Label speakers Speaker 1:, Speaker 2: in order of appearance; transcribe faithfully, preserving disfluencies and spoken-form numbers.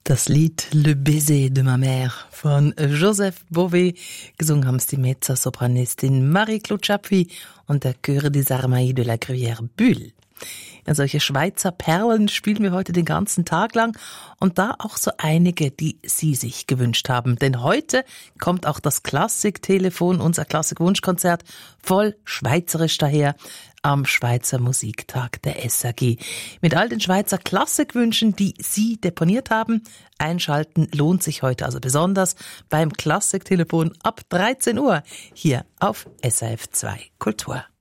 Speaker 1: Das Lied Le Baiser de ma Mère von Joseph Bové. Gesungen haben es die Mezzosopranistin Marie-Claude Chapuis und der Chœur des Armailles de la Gruyère Bulle. Ja, solche Schweizer Perlen spielen wir heute den ganzen Tag lang und da auch so einige, die Sie sich gewünscht haben. Denn heute kommt auch das Klassiktelefon, unser Klassikwunschkonzert, voll schweizerisch daher am Schweizer Musiktag der S A G. Mit all den Schweizer Klassikwünschen, die Sie deponiert haben. Einschalten lohnt sich heute also besonders beim Klassiktelefon ab dreizehn Uhr hier auf S R F zwei Kultur.